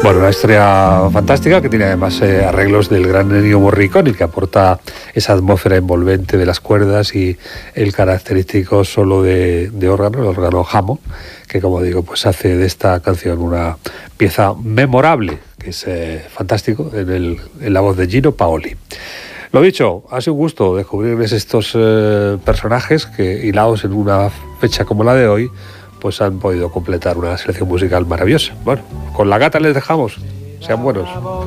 Bueno, una historia fantástica que tiene además arreglos del gran Ennio Morricone, que aporta esa atmósfera envolvente de las cuerdas y el característico solo de órgano, el órgano Hammond, que como digo, pues hace de esta canción una pieza memorable, que es fantástico, en la voz de Gino Paoli. Lo dicho, ha sido un gusto descubrirles estos personajes que, hilados en una fecha como la de hoy, pues han podido completar una selección musical maravillosa. Bueno, con la gata les dejamos. Sean buenos.